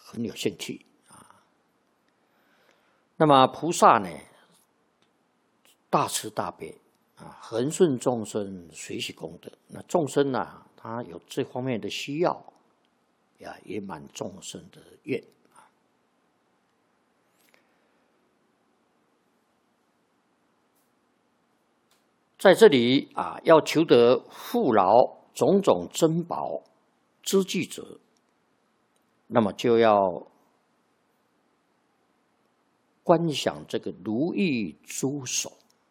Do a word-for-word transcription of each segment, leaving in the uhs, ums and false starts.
很有兴趣啊。那么菩萨呢，大慈大悲啊，恒顺众生，随喜功德。那众生呢，他有这方面的需要，呀，也满众生的愿。 在这里啊，要求得富饶种种珍宝之具者，那么就要观想这个如意珠手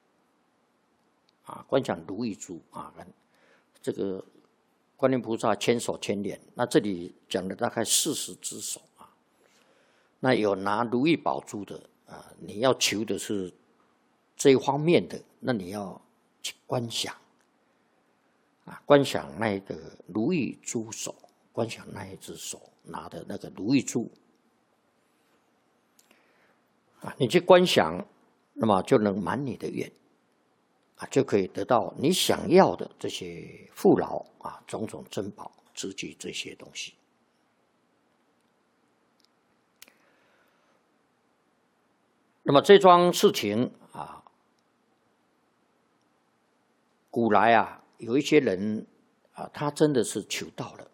啊，观想如意珠啊，这个观音菩萨千手千眼，那这里讲的大概四十只手啊，那有拿如意宝珠的啊，你要求的是这一方面的，那你要 去观想啊，观想那一个如意珠手，观想那一只手拿的那个如意珠啊，你去观想，那么就能满你的愿啊，就可以得到你想要的这些富饶啊，种种珍宝之具这些东西。那么这桩事情啊， 古来啊，有一些人啊，他真的是求到了。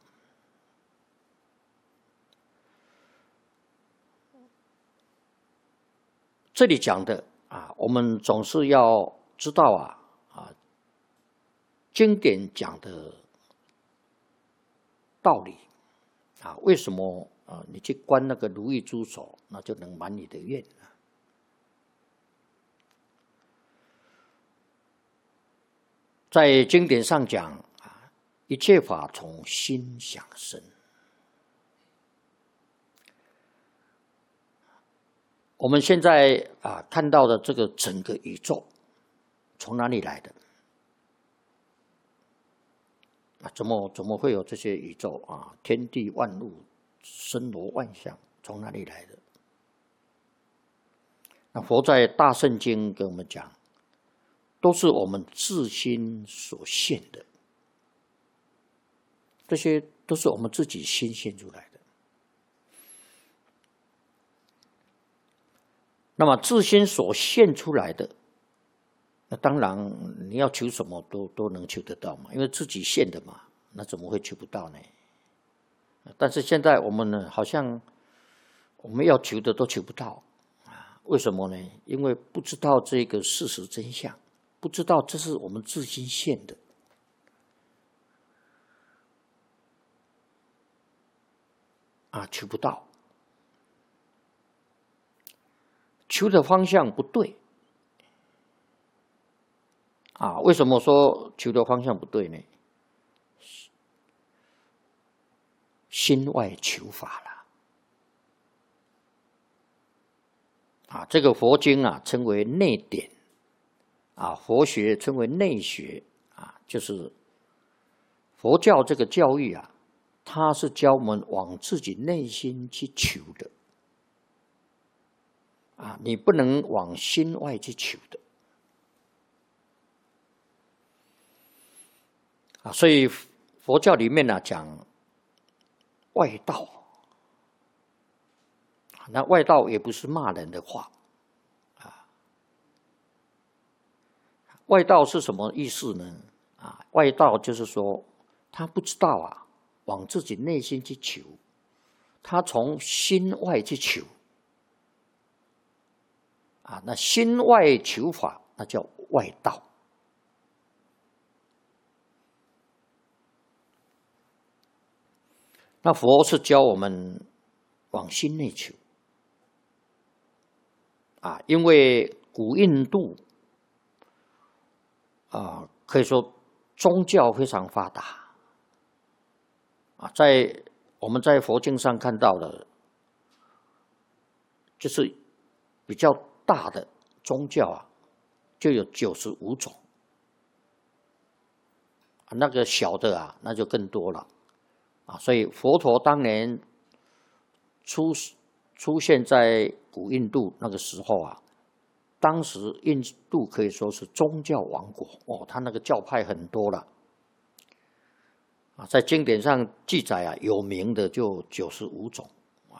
这里讲的啊，我们总是要知道啊啊，经典讲的道理啊，为什么啊？你去观那个如意珠手，那就能满你的愿。 在经典上讲啊，一切法从心想生。我们现在啊看到的这个整个宇宙，从哪里来的？啊，怎么怎么会有这些宇宙啊？天地万物，森罗万象，从哪里来的？那佛在大圣经跟我们讲， 都是我们自心所现的，这些都是我们自己心现出来的。那么自心所现出来的，那当然你要求什么都都能求得到嘛，因为自己现的嘛，那怎么会求不到呢？但是现在我们呢，好像我们要求的都求不到啊？为什么呢？因为不知道这个事实真相。 不知道这是我们自心现的啊，求不到，求的方向不对啊。为什么说求的方向不对呢？心外求法了啊。这个佛经啊，称为内典。 啊，佛学称为内学啊，就是佛教这个教育啊，它是教我们往自己内心去求的啊，你不能往心外去求的啊。所以佛教里面呢、啊、讲外道，那外道也不是骂人的话。 外道是什么意思呢？啊，外道就是说，他不知道啊，往自己内心去求，他从心外去求，啊，那心外求法，那叫外道。那佛是教我们往心内求，啊，因为古印度 啊，可以说宗教非常发达啊，在我们在佛经上看到的，就是比较大的宗教啊，就有九十五种啊，那个小的啊，那就更多了啊。所以佛陀当年出出现在古印度那个时候啊。 当时印度可以说是宗教王国哦，他那个教派很多了啊，在经典上记载啊，有名的就九十五种